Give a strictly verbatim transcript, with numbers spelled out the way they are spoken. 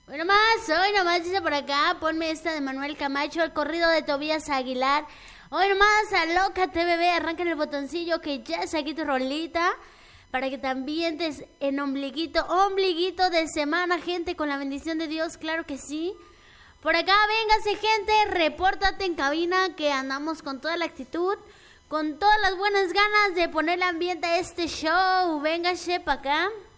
Hoy nomás, hoy nomás dice por acá, ponme esta de Manuel Camacho, el corrido de Tobías Aguilar. Hoy nomás, alócate bebé, arranca el botoncillo que ya es aquí tu rolita. Para que también te en ombliguito, ombliguito de semana, gente, con la bendición de Dios, claro que sí. Por acá, véngase gente, repórtate en cabina que andamos con toda la actitud, con todas las buenas ganas de poner el ambiente a este show. Véngase para acá.